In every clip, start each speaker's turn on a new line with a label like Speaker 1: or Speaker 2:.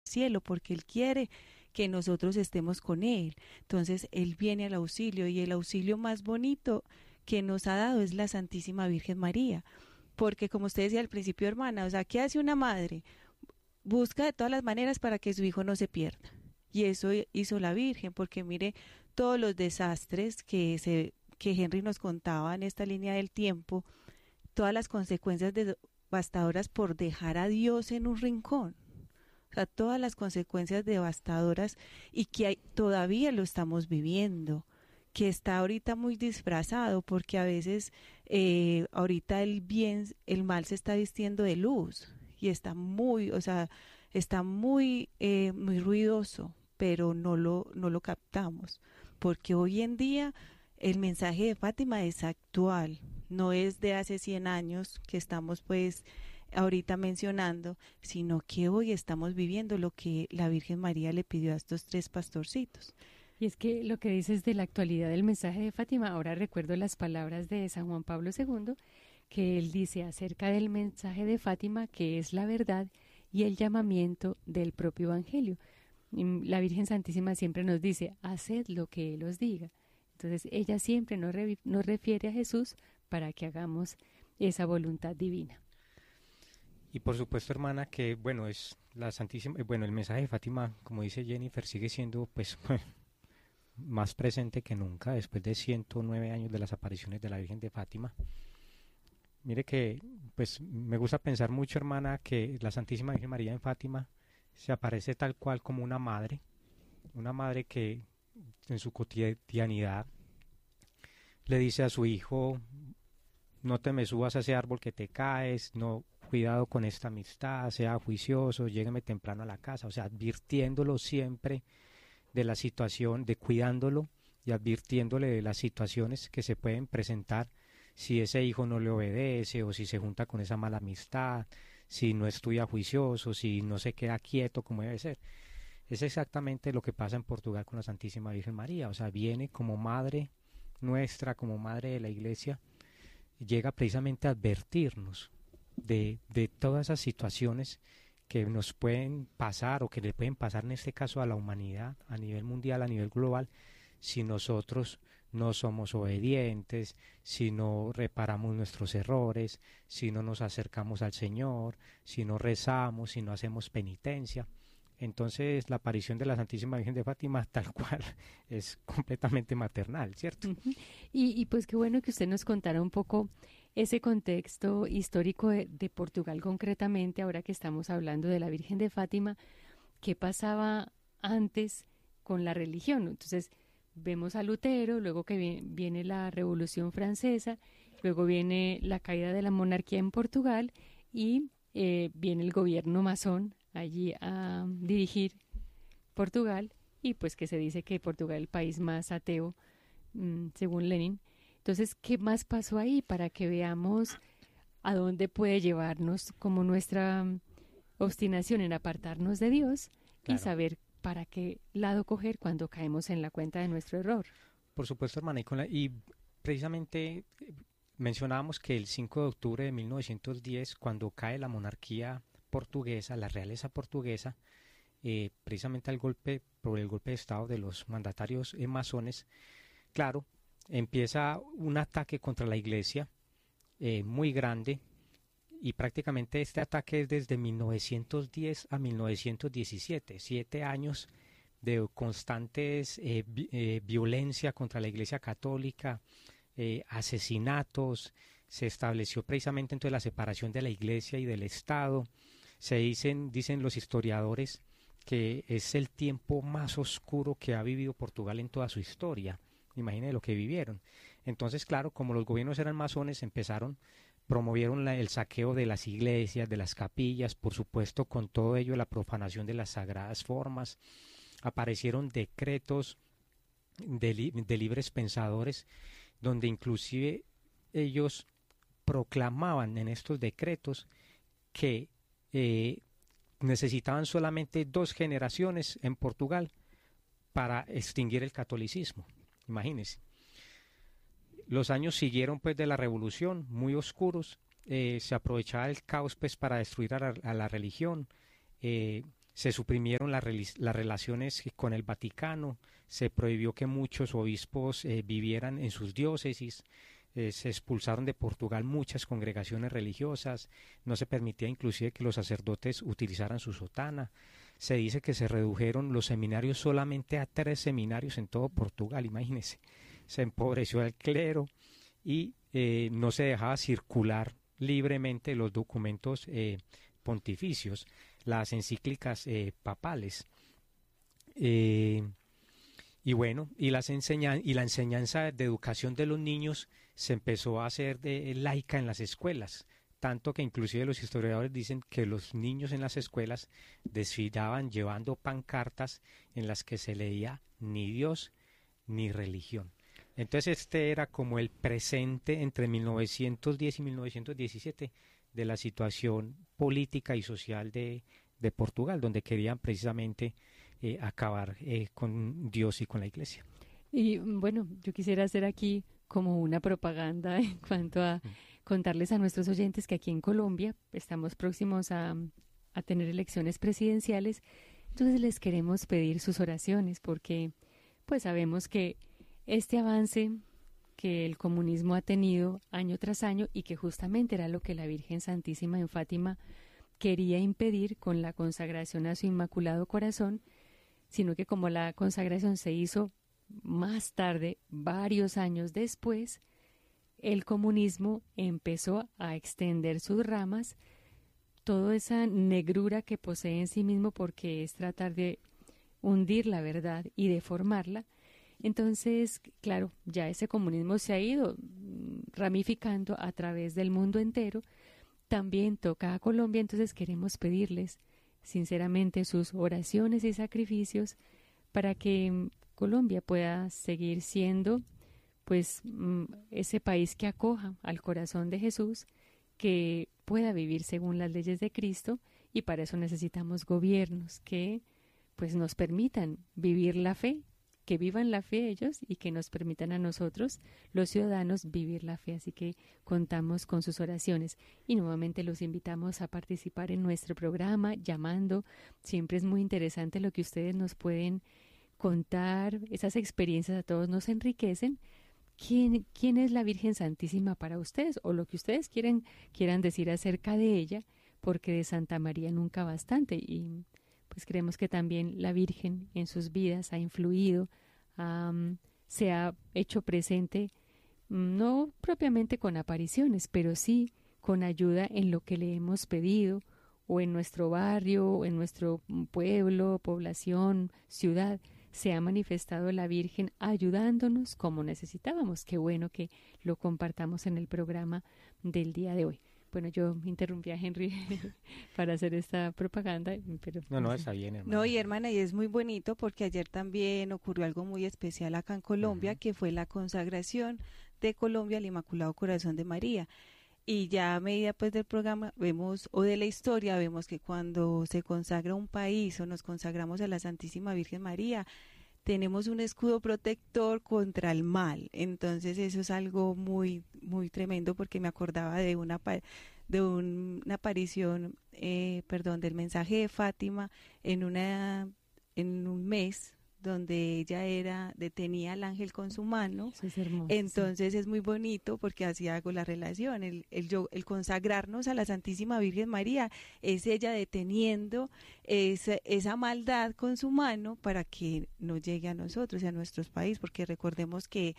Speaker 1: cielo, porque Él quiere que nosotros estemos con Él. Entonces Él viene al auxilio, y el auxilio más bonito que nos ha dado es la Santísima Virgen María. Porque como usted decía al principio, hermana, o sea, ¿qué hace una madre? Busca de todas las maneras para que su hijo no se pierda. Y eso hizo la Virgen, porque mire todos los desastres que Henry nos contaba en esta línea del tiempo, todas las consecuencias devastadoras por dejar a Dios en un rincón. O sea, todas las consecuencias devastadoras, y que todavía lo estamos viviendo, que está ahorita muy disfrazado, porque a veces ahorita el mal se está vistiendo de luz, y está muy, o sea, está muy ruidoso, pero no lo captamos, porque hoy en día el mensaje de Fátima es actual, no es de hace 100 años que estamos pues ahorita mencionando, sino que hoy estamos viviendo lo que la Virgen María le pidió a estos tres pastorcitos.
Speaker 2: Y es que lo que dices de la actualidad del mensaje de Fátima, ahora recuerdo las palabras de San Juan Pablo II, que él dice acerca del mensaje de Fátima, que es la verdad y el llamamiento del propio Evangelio. Y la Virgen Santísima siempre nos dice, haced lo que Él os diga. Entonces ella siempre nos refiere a Jesús para que hagamos esa voluntad divina.
Speaker 3: Y por supuesto, hermana, que bueno, es la Santísima, bueno, el mensaje de Fátima, como dice Jennifer, sigue siendo pues más presente que nunca después de 109 años de las apariciones de la Virgen de Fátima. Mire que pues me gusta pensar mucho, hermana, que la Santísima Virgen María en Fátima se aparece tal cual como una madre que en su cotidianidad le dice a su hijo, no te me subas a ese árbol que te caes, no, cuidado con esta amistad, sea juicioso, llégueme temprano a la casa, o sea, advirtiéndolo siempre de la situación, de cuidándolo y advirtiéndole de las situaciones que se pueden presentar si ese hijo no le obedece, o si se junta con esa mala amistad, si no estudia juicioso, si no se queda quieto como debe ser. Es exactamente lo que pasa en Portugal con la Santísima Virgen María, o sea, viene como madre nuestra, como madre de la Iglesia, y llega precisamente a advertirnos de todas esas situaciones que nos pueden pasar, o que le pueden pasar en este caso a la humanidad a nivel mundial, a nivel global, si nosotros no somos obedientes, si no reparamos nuestros errores, si no nos acercamos al Señor, si no rezamos, si no hacemos penitencia. Entonces la aparición de la Santísima Virgen de Fátima tal cual es completamente maternal, ¿cierto?
Speaker 2: Uh-huh. Y pues qué bueno que usted nos contara un poco ese contexto histórico de Portugal concretamente, ahora que estamos hablando de la Virgen de Fátima, qué pasaba antes con la religión. Entonces vemos a Lutero, luego que viene la Revolución Francesa, luego viene la caída de la monarquía en Portugal y viene el gobierno masón allí a dirigir Portugal, y pues que se dice que Portugal es el país más ateo, según Lenin. Entonces, ¿qué más pasó ahí para que veamos a dónde puede llevarnos como nuestra obstinación en apartarnos de Dios? Claro. Y saber para qué lado coger cuando caemos en la cuenta de nuestro error.
Speaker 3: Por supuesto, hermana, y precisamente mencionábamos que el 5 de octubre de 1910, cuando cae la monarquía portuguesa, la realeza portuguesa, precisamente por el golpe de estado de los mandatarios masones, claro, empieza un ataque contra la Iglesia muy grande, y prácticamente este ataque es desde 1910 a 1917, 7 años de constantes violencia contra la Iglesia católica, asesinatos. Se estableció precisamente entonces la separación de la Iglesia y del Estado. Dicen los historiadores que es el tiempo más oscuro que ha vivido Portugal en toda su historia. Imagínense lo que vivieron. Entonces, claro, como los gobiernos eran masones, promovieron el saqueo de las iglesias, de las capillas, por supuesto, con todo ello la profanación de las sagradas formas. Aparecieron decretos de libres pensadores, donde inclusive ellos proclamaban en estos decretos que necesitaban solamente 2 generaciones en Portugal para extinguir el catolicismo. Imagínense. Los años siguieron pues de la revolución, muy oscuros. Se aprovechaba el caos pues para destruir a la religión. Se se suprimieron las relaciones con el Vaticano, se prohibió que muchos obispos vivieran en sus diócesis, se expulsaron de Portugal muchas congregaciones religiosas, no se permitía inclusive que los sacerdotes utilizaran su sotana. Se dice que se redujeron los seminarios solamente a 3 seminarios en todo Portugal, imagínense. Se empobreció el clero y no se dejaba circular libremente los documentos pontificios, las encíclicas papales. Y bueno, y la enseñanza de educación de los niños se empezó a hacer laica en las escuelas, tanto que inclusive los historiadores dicen que los niños en las escuelas desfilaban llevando pancartas en las que se leía ni Dios ni religión. Entonces este era como el presente entre 1910 y 1917 de la situación política y social de Portugal, donde querían precisamente acabar con Dios y con la Iglesia.
Speaker 2: Y bueno, yo quisiera hacer aquí como una propaganda en cuanto a contarles a nuestros oyentes que aquí en Colombia estamos próximos a tener elecciones presidenciales, entonces les queremos pedir sus oraciones porque pues sabemos que este avance que el comunismo ha tenido año tras año y que justamente era lo que la Virgen Santísima en Fátima quería impedir con la consagración a su Inmaculado Corazón, sino que como la consagración se hizo más tarde, varios años después, el comunismo empezó a extender sus ramas, toda esa negrura que posee en sí mismo porque es tratar de hundir la verdad y deformarla. Entonces, claro, ya ese comunismo se ha ido ramificando a través del mundo entero, también toca a Colombia, entonces queremos pedirles sinceramente sus oraciones y sacrificios para que Colombia pueda seguir siendo pues ese país que acoja al corazón de Jesús, que pueda vivir según las leyes de Cristo, y para eso necesitamos gobiernos que pues nos permitan vivir la fe, que vivan la fe ellos y que nos permitan a nosotros, los ciudadanos, vivir la fe. Así que contamos con sus oraciones y nuevamente los invitamos a participar en nuestro programa llamando. Siempre es muy interesante lo que ustedes nos pueden contar, esas experiencias a todos nos enriquecen. ¿Quién es la Virgen Santísima para ustedes? O lo que ustedes quieran decir acerca de ella, porque de Santa María nunca bastante. Y pues creemos que también la Virgen en sus vidas ha influido, se ha hecho presente, no propiamente con apariciones, pero sí con ayuda en lo que le hemos pedido, o en nuestro barrio, o en nuestro pueblo, población, ciudad. Se ha manifestado la Virgen ayudándonos como necesitábamos. Qué bueno que lo compartamos en el programa del día de hoy. Bueno, yo interrumpí a Henry para hacer esta propaganda, pero...
Speaker 3: No, está bien, hermana.
Speaker 1: No, y hermana, y es muy bonito porque ayer también ocurrió algo muy especial acá en Colombia, que fue la consagración de Colombia al Inmaculado Corazón de María. Y ya a medida pues del programa vemos, o de la historia, vemos que cuando se consagra un país o nos consagramos a la Santísima Virgen María, tenemos un escudo protector contra el mal. Entonces eso es algo muy, muy tremendo porque me acordaba de una aparición, del mensaje de Fátima en un mes donde ella detenía al ángel con su mano.
Speaker 2: Eso es hermoso.
Speaker 1: Entonces es muy bonito porque así hago la relación, el consagrarnos a la Santísima Virgen María es ella deteniendo esa maldad con su mano para que no llegue a nosotros y a nuestros países, porque recordemos que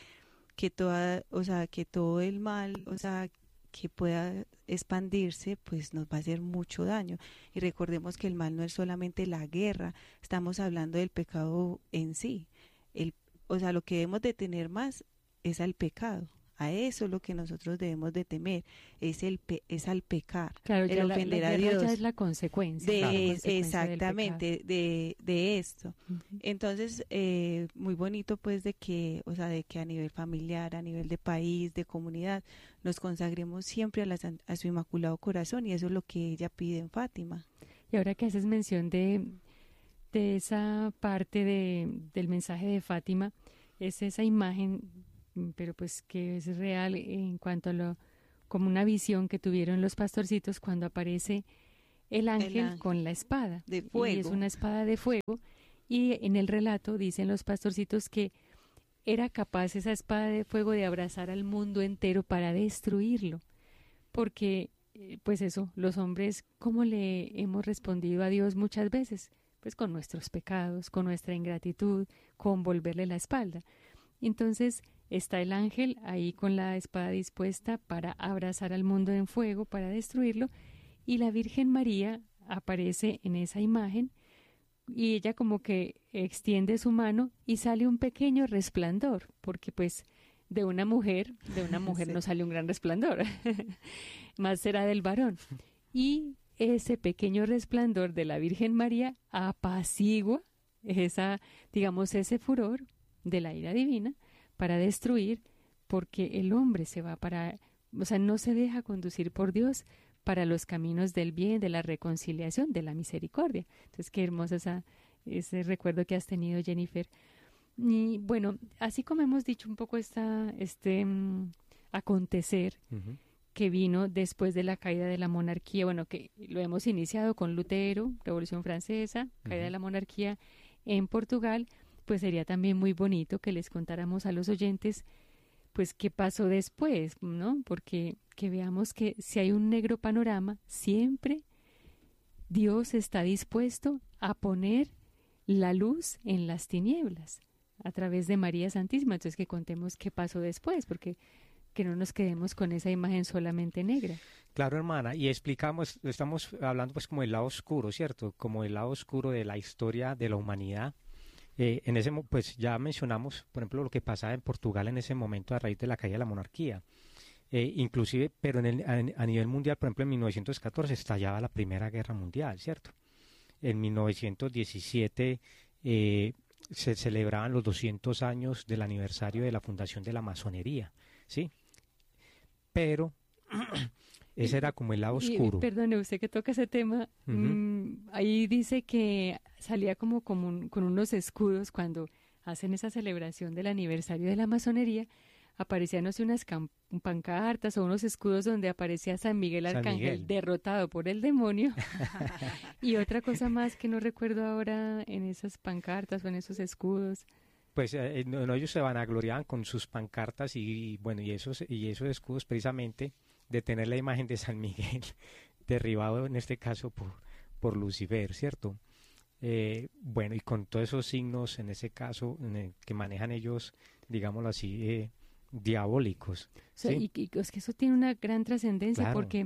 Speaker 1: todo el mal, que pueda expandirse, pues nos va a hacer mucho daño. Y recordemos que el mal no es solamente la guerra, estamos hablando del pecado en sí. Lo que debemos de temer más es al pecado. A eso es lo que nosotros debemos de temer, es al pecar,
Speaker 2: claro,
Speaker 1: el ofender a Dios.
Speaker 2: Ya es la consecuencia.
Speaker 1: Exactamente, de esto.
Speaker 2: Uh-huh.
Speaker 1: Entonces, muy bonito pues de que a nivel familiar, a nivel de país, de comunidad, nos consagremos siempre a su Inmaculado Corazón, y eso es lo que ella pide en Fátima.
Speaker 2: Y ahora que haces mención de esa parte del mensaje de Fátima, es esa imagen, pero pues que es real en cuanto a como una visión que tuvieron los pastorcitos cuando aparece el ángel con la espada.
Speaker 1: De fuego.
Speaker 2: Y es una espada de fuego. Y en el relato dicen los pastorcitos que era capaz esa espada de fuego de abrazar al mundo entero para destruirlo. Porque, pues eso, los hombres, ¿cómo le hemos respondido a Dios muchas veces? Pues con nuestros pecados, con nuestra ingratitud, con volverle la espalda. Entonces está el ángel ahí con la espada dispuesta para abrazar al mundo en fuego, para destruirlo, y la Virgen María aparece en esa imagen y ella como que extiende su mano y sale un pequeño resplandor, porque pues de una mujer
Speaker 1: Sí.
Speaker 2: no sale un gran resplandor, más será del varón. Y ese pequeño resplandor de la Virgen María apacigua ese furor de la ira divina para destruir, porque el hombre no se deja conducir por Dios para los caminos del bien, de la reconciliación, de la misericordia. Entonces, qué hermoso ese recuerdo que has tenido, Jennifer. Y bueno, así como hemos dicho un poco acontecer
Speaker 3: Ujú.
Speaker 2: que vino después de la caída de la monarquía, bueno, que lo hemos iniciado con Lutero, Revolución Francesa, caída de la monarquía en Portugal, pues sería también muy bonito que les contáramos a los oyentes pues qué pasó después, ¿no? Porque que veamos que si hay un negro panorama, siempre Dios está dispuesto a poner la luz en las tinieblas a través de María Santísima. Entonces que contemos qué pasó después, porque que no nos quedemos con esa imagen solamente negra.
Speaker 3: Claro, hermana, y estamos hablando pues como del lado oscuro, ¿cierto? Como el lado oscuro de la historia de la humanidad. Pues ya mencionamos, por ejemplo, lo que pasaba en Portugal en ese momento a raíz de la caída de la monarquía. Inclusive, pero a nivel mundial, por ejemplo, en 1914 estallaba la Primera Guerra Mundial, ¿cierto? En 1917 se celebraban los 200 años del aniversario de la fundación de la masonería, ¿sí? Pero ese era como el lado oscuro.
Speaker 2: Perdone, usted que toca ese tema, ahí dice que salía como con unos escudos cuando hacen esa celebración del aniversario de la masonería, aparecían no sé, unas pancartas o unos escudos donde aparecía San Miguel Arcángel derrotado por el demonio. Y otra cosa más que no recuerdo ahora en esas pancartas o en esos escudos.
Speaker 3: Pues ellos se vanagloriaban con sus pancartas y esos escudos precisamente de tener la imagen de San Miguel derribado en este caso por Lucifer, ¿cierto? Y con todos esos signos en ese caso que manejan ellos, digámoslo así, diabólicos. ¿Sí?
Speaker 2: Y es que eso tiene una gran trascendencia,
Speaker 3: claro,
Speaker 2: porque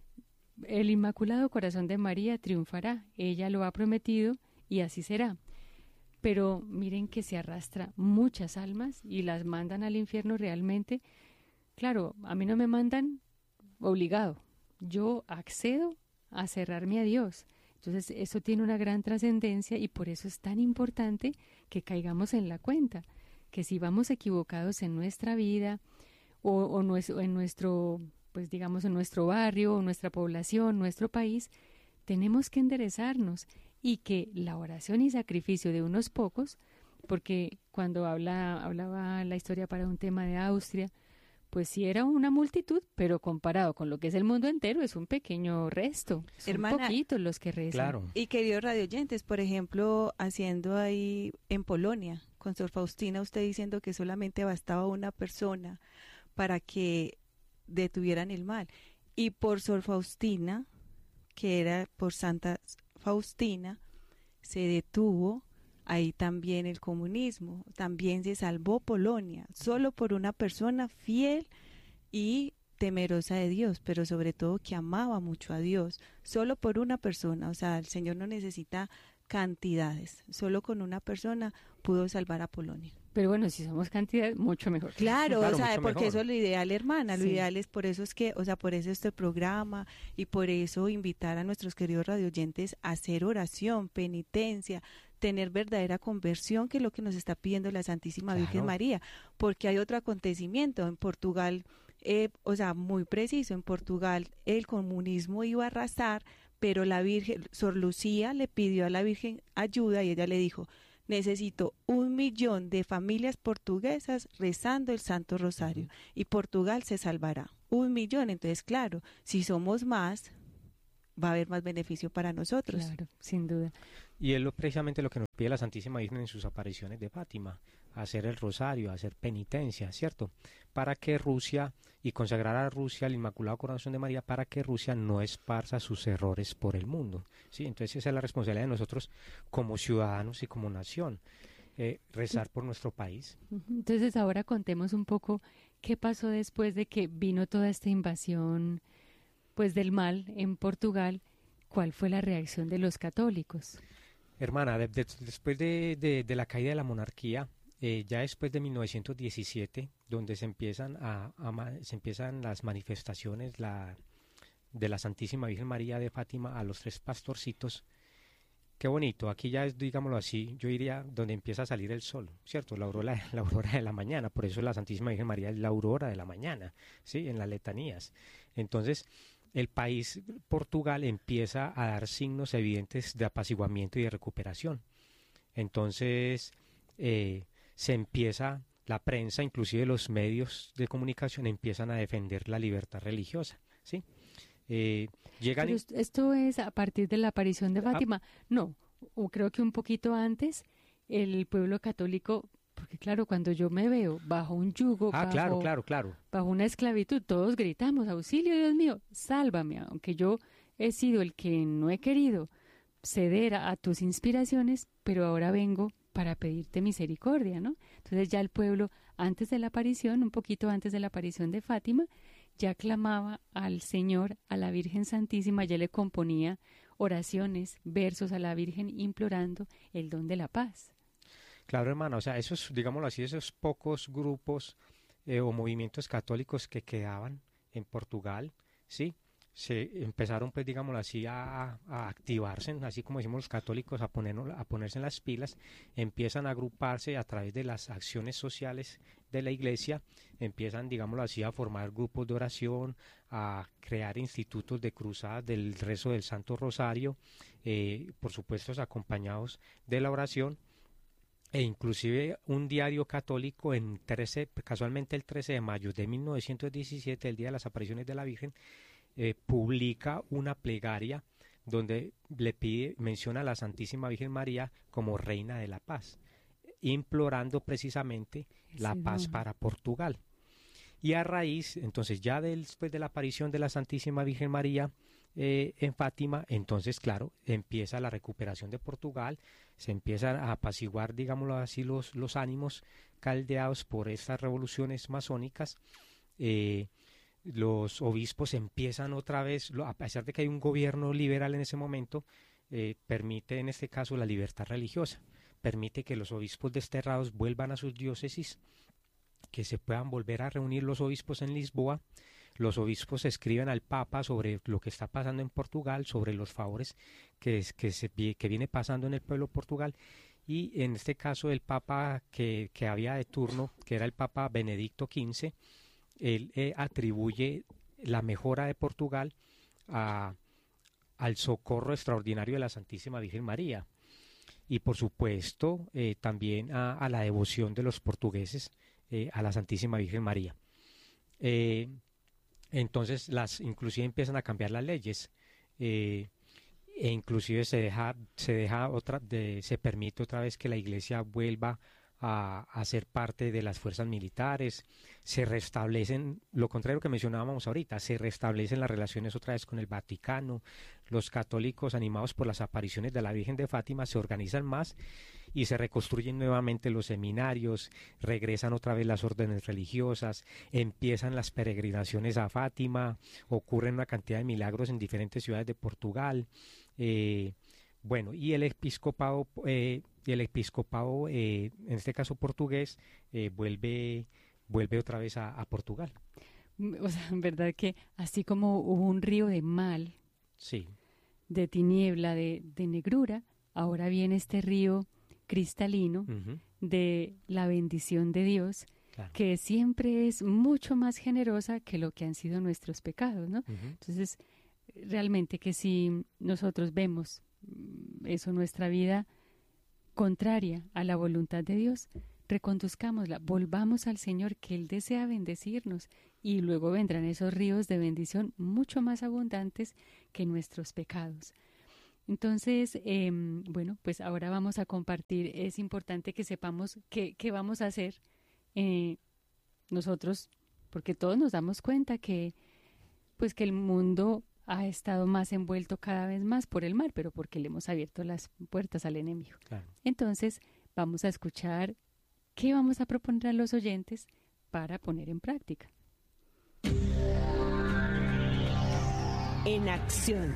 Speaker 2: el Inmaculado Corazón de María triunfará, ella lo ha prometido y así será. Pero miren que se arrastra muchas almas y las mandan al infierno realmente. Claro, a mí no me mandan obligado, yo accedo a cerrarme a Dios. Entonces eso tiene una gran trascendencia y por eso es tan importante que caigamos en la cuenta, que si vamos equivocados en nuestra vida o en nuestro, pues digamos en nuestro barrio, nuestra población, nuestro país, tenemos que enderezarnos y que la oración y sacrificio de unos pocos, porque cuando hablaba la historia para un tema de Austria, pues sí era una multitud, pero comparado con lo que es el mundo entero, es un pequeño resto. Son
Speaker 1: Hermana,
Speaker 2: poquitos los que rezan.
Speaker 3: claro.
Speaker 1: Y queridos radioyentes, por ejemplo, haciendo ahí en Polonia, con Sor Faustina, usted diciendo que solamente bastaba una persona para que detuvieran el mal. Y por Sor Faustina, que era por Santa Faustina, se detuvo ahí también el comunismo, también se salvó Polonia, solo por una persona fiel y temerosa de Dios, pero sobre todo que amaba mucho a Dios, solo por una persona. O sea, el Señor no necesita cantidades, solo con una persona pudo salvar a Polonia.
Speaker 2: Pero bueno, si somos cantidad, mucho mejor.
Speaker 1: Claro,
Speaker 3: Claro,
Speaker 1: o sea,
Speaker 3: mucho
Speaker 1: porque
Speaker 3: mejor.
Speaker 1: eso es lo ideal, hermana, lo
Speaker 2: Sí.
Speaker 1: ideal es por eso es que, o sea, por eso este programa y por eso invitar a nuestros queridos radioyentes a hacer oración, penitencia, tener verdadera conversión, que es lo que nos está pidiendo la Santísima
Speaker 3: Claro.
Speaker 1: Virgen María, porque hay otro acontecimiento en Portugal, o sea, muy preciso, en Portugal el comunismo iba a arrasar, pero la Virgen, Sor Lucía le pidió a la Virgen ayuda y ella le dijo: necesito 1 millón de familias portuguesas rezando el Santo Rosario y Portugal se salvará. 1 millón, entonces claro, si somos más, va a haber más beneficio para nosotros.
Speaker 2: Claro, sin duda.
Speaker 3: Y es precisamente lo que nos pide la Santísima Virgen en sus apariciones de Fátima, hacer el rosario, hacer penitencia, ¿cierto? Para que Rusia, y consagrar a Rusia al Inmaculado Corazón de María, para que Rusia no esparza sus errores por el mundo, ¿sí? Entonces esa es la responsabilidad de nosotros como ciudadanos y como nación, rezar por nuestro país.
Speaker 2: Entonces ahora contemos un poco qué pasó después de que vino toda esta invasión, pues, del mal en Portugal. ¿Cuál fue la reacción de los católicos?
Speaker 3: Hermana, después de la caída de la monarquía, ya después de 1917, donde se empiezan las manifestaciones de la Santísima Virgen María de Fátima a los tres pastorcitos. Qué bonito, aquí ya es, digámoslo así, yo diría donde empieza a salir el sol, ¿cierto? La aurora de la mañana, por eso la Santísima Virgen María es la aurora de la mañana, ¿sí? En las letanías. Entonces, el país, Portugal, empieza a dar signos evidentes de apaciguamiento y de recuperación. Entonces, se empieza, la prensa, inclusive los medios de comunicación, empiezan a defender la libertad religiosa, ¿sí?
Speaker 2: Pero esto es a partir de la aparición de Fátima. No, o creo que un poquito antes, el pueblo católico, porque claro, cuando yo me veo bajo un yugo,
Speaker 3: claro.
Speaker 2: bajo una esclavitud, todos gritamos, auxilio, Dios mío, sálvame, aunque yo he sido el que no he querido ceder a tus inspiraciones, pero ahora vengo para pedirte misericordia, ¿no? Entonces ya el pueblo, antes de la aparición, un poquito antes de la aparición de Fátima, ya clamaba al Señor, a la Virgen Santísima, ya le componía oraciones, versos a la Virgen implorando el don de la paz.
Speaker 3: Claro, hermana, o sea, esos, digámoslo así, esos pocos grupos o movimientos católicos que quedaban en Portugal, ¿sí? Se empezaron, pues, digámoslo así, a activarse, así como decimos los católicos, a ponerse en las pilas, empiezan a agruparse a través de las acciones sociales de la iglesia, empiezan, digámoslo así, a formar grupos de oración, a crear institutos de cruzadas del rezo del Santo Rosario, por supuesto acompañados de la oración, e inclusive un diario católico casualmente el 13 de mayo de 1917, el día de las apariciones de la Virgen, publica una plegaria donde menciona a la Santísima Virgen María como Reina de la Paz, implorando precisamente la paz para Portugal. Y a raíz, entonces ya después de la aparición de la Santísima Virgen María en Fátima, entonces claro, empieza la recuperación de Portugal, se empiezan a apaciguar, digámoslo así, los ánimos caldeados por estas revoluciones masónicas. Los obispos empiezan otra vez, a pesar de que hay un gobierno liberal en ese momento, permite en este caso la libertad religiosa, permite que los obispos desterrados vuelvan a sus diócesis, que se puedan volver a reunir los obispos en Lisboa. Los obispos escriben al Papa sobre lo que está pasando en Portugal, sobre los favores que viene pasando en el pueblo de Portugal, y en este caso el Papa que había de turno, que era el Papa Benedicto XV, él atribuye la mejora de Portugal al socorro extraordinario de la Santísima Virgen María, y por supuesto también a la devoción de los portugueses a la Santísima Virgen María. Entonces inclusive empiezan a cambiar las leyes, e inclusive se permite otra vez que la Iglesia vuelva a ser parte de las fuerzas militares, se restablecen, lo contrario que mencionábamos ahorita, se restablecen las relaciones otra vez con el Vaticano. Los católicos, animados por las apariciones de la Virgen de Fátima, se organizan más y se reconstruyen nuevamente los seminarios, regresan otra vez las órdenes religiosas, empiezan las peregrinaciones a Fátima, ocurren una cantidad de milagros en diferentes ciudades de Portugal. Bueno, y el episcopado, en este caso portugués, vuelve otra vez a Portugal.
Speaker 2: O sea, en verdad que así como hubo un río de mal,
Speaker 3: sí,
Speaker 2: de tiniebla, de negrura, ahora viene este río cristalino de la bendición de Dios, claro, que siempre es mucho más generosa que lo que han sido nuestros pecados, ¿no? Entonces, realmente que si nosotros vemos eso, nuestra vida contraria a la voluntad de Dios, reconduzcámosla, volvamos al Señor, que Él desea bendecirnos, y luego vendrán esos ríos de bendición mucho más abundantes que nuestros pecados. Entonces, bueno, pues ahora vamos a compartir. Es importante que sepamos qué vamos a hacer nosotros, porque todos nos damos cuenta que, pues, que el mundo ha estado más envuelto cada vez más por el mal, pero porque le hemos abierto las puertas al enemigo.
Speaker 3: Claro.
Speaker 2: Entonces, vamos a escuchar qué vamos a proponer a los oyentes para poner en práctica.
Speaker 4: En acción.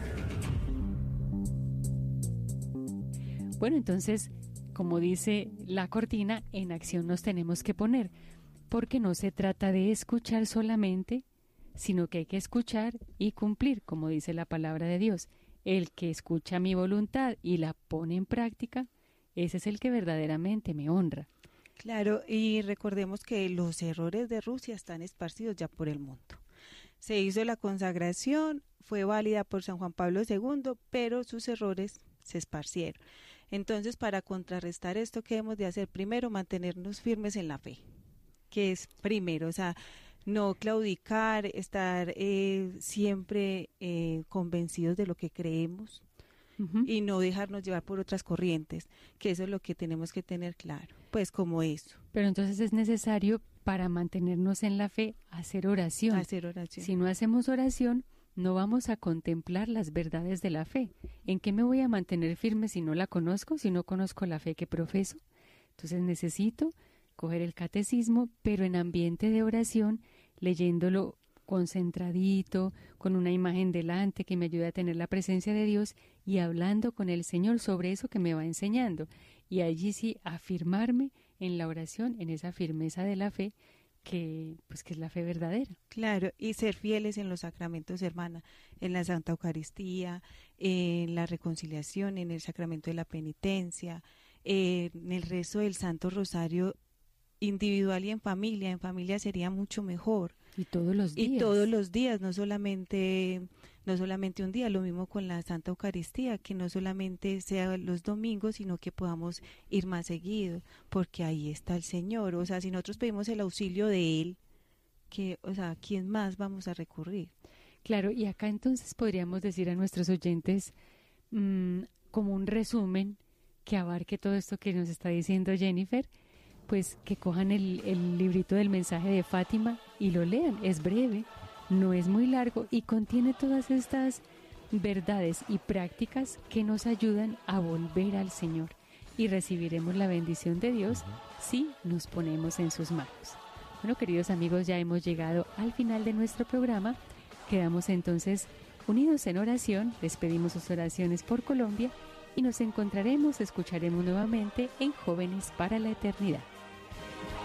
Speaker 2: Bueno, entonces, como dice la cortina, en acción nos tenemos que poner, porque no se trata de escuchar solamente, sino que hay que escuchar y cumplir, como dice la palabra de Dios. El que escucha mi voluntad y la pone en práctica, ese es el que verdaderamente me honra.
Speaker 1: Claro, y recordemos que los errores de Rusia están esparcidos ya por el mundo. Se hizo la consagración, fue válida por San Juan Pablo II, pero sus errores se esparcieron. Entonces, para contrarrestar esto, ¿qué debemos de hacer? Primero, mantenernos firmes en la fe, que es primero, o sea, no claudicar, estar siempre convencidos de lo que creemos y no dejarnos llevar por otras corrientes, que eso es lo que tenemos que tener claro, pues como eso.
Speaker 2: Pero entonces es necesario, para mantenernos en la fe, hacer oración.
Speaker 1: Hacer oración.
Speaker 2: Si no hacemos oración, no vamos a contemplar las verdades de la fe. ¿En qué me voy a mantener firme si no la conozco, si no conozco la fe que profeso? Entonces necesito coger el catecismo, pero en ambiente de oración, leyéndolo concentradito, con una imagen delante que me ayude a tener la presencia de Dios y hablando con el Señor sobre eso que me va enseñando. Y allí sí afirmarme en la oración, en esa firmeza de la fe, que es la fe verdadera.
Speaker 1: Claro, y ser fieles en los sacramentos, hermana, en la Santa Eucaristía, en la reconciliación, en el sacramento de la penitencia, en el rezo del Santo Rosario individual y en familia sería mucho mejor.
Speaker 2: Y todos los días.
Speaker 1: Y todos los días, no solamente un día, lo mismo con la Santa Eucaristía, que no solamente sea los domingos, sino que podamos ir más seguido, porque ahí está el Señor. O sea, si nosotros pedimos el auxilio de Él, ¿a quién más vamos a recurrir?
Speaker 2: Claro, y acá entonces podríamos decir a nuestros oyentes, como un resumen que abarque todo esto que nos está diciendo Jennifer, pues que cojan el librito del mensaje de Fátima y lo lean. Es breve, no es muy largo y contiene todas estas verdades y prácticas que nos ayudan a volver al Señor, y recibiremos la bendición de Dios si nos ponemos en sus manos. Bueno, queridos amigos, ya hemos llegado al final de nuestro programa. Quedamos entonces unidos en oración, les pedimos sus oraciones por Colombia y nos escucharemos nuevamente en Jóvenes para la Eternidad.